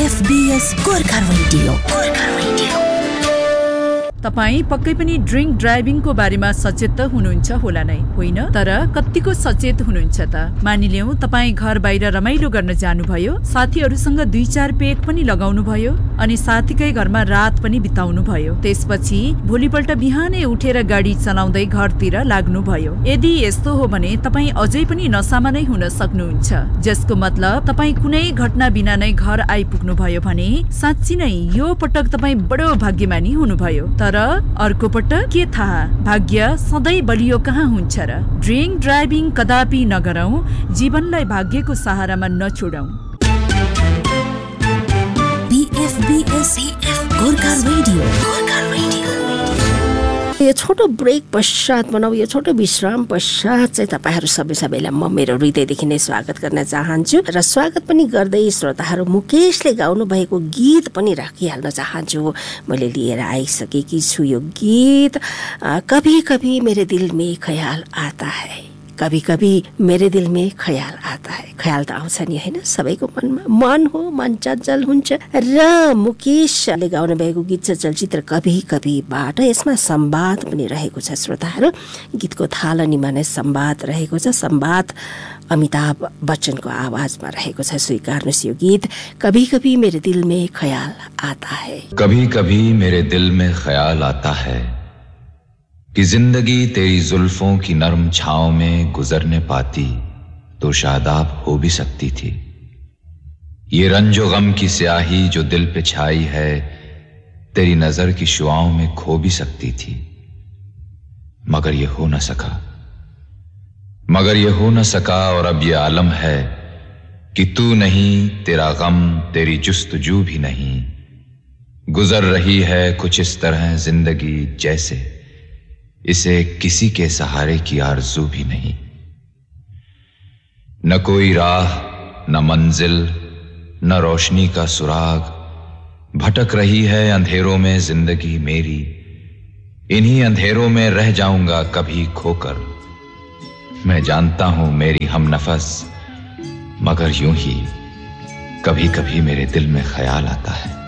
SBS Gorkha radio. तपाई पक्कै पनि ड्रिङ्क ड्राइभिङको बारेमा सचेत त हुनुहुन्छ होला नै, होइन? तर कतिको सचेत हुनुहुन्छ त? मानिलियौं तपाई घर बाहिर रमाइलो गर्न जानुभयो, साथीहरूसँग 2-4 पेग पनि लगाउनु भयो अनि साथीकै घरमा रात पनि बिताउनु भयो। त्यसपछि भोलिपल्ट बिहानै उठेर गाडी चलाउँदै घरतिर लाग्नु भयो। यदि यस्तो हो भने तपाई अझै पनि नसामा नै हुन सक्नुहुन्छ, जसको मतलब तपाई कुनै घटना बिना नै घर आइपुग्नु भयो भने साँच्चै नै यो पटक तपाई बडो भाग्यमानी हुनुभयो। तर अर्को पटक के थाहा, भाग्य सधैँ बलियो कहाँ हुन्छ र? ड्रिङ्क ड्राइभिङ कदापि नगरौं, जीवनलाई भाग्यको सहारामा नछोडौं। BFBS Gorkha radio. यो छोटो ब्रेक पश्चात भनौँ, यो छोटो विश्राम पश्चात चाहिँ तपाईँहरू सबैलाई म मेरो हृदयदेखि नै स्वागत गर्न चाहन्छु र स्वागत पनि गर्दै श्रोताहरू मुकेशले गाउनु भएको गीत पनि राखिहाल्न चाहन्छु। मैले लिएर आइसकेकी छु यो गीत। कभी कभी मेरे दिल में ख्याल आता है, कभी कभी मेरे दिल में ख्याल आता है। ख्याल त आउँछ नि, होइन? सबैको मनमा मन हो, मन चञ्चल हुन्छ। र मुकेशले गाउनु भएको गीत छ चलचित्र कभी कभीबाट। यसमा संवाद पनि रहेको छ श्रोताहरू। गीतको थालनीमा नै संवाद रहेको छ। संवाद अमिताभ बच्चनको आवाजमा रहेको छ। स्वीकार्नुहोस् यो गीत कभी कभी मेरे दिल में ख्याल आता है। कभी कभी मेरे दिल में ख्याल आता है कि जिंदगी तेरी जुल्फों की नरम छांव में गुजरने पाती तो शादाब हो भी सकती थी। ये रंजो गम की स्याही जो दिल पे छाई है तेरी नजर की शुआओं में खो भी सकती थी। मगर ये हो न सका और अब ये आलम है कि तू नहीं, तेरा गम, तेरी जुस्तजू भी नहीं। गुजर रही है कुछ इस तरह जिंदगी जैसे इसे किसी के सहारे की आरज़ू भी नहीं। न कोई राह, न मंजिल, न रोशनी का सुराग, भटक रही है अंधेरों में जिंदगी मेरी। इन्हीं अंधेरों में रह जाऊंगा कभी खोकर। मैं जानता हूं मेरी हमनफस, मगर यूं ही कभी कभी मेरे दिल में ख्याल आता है।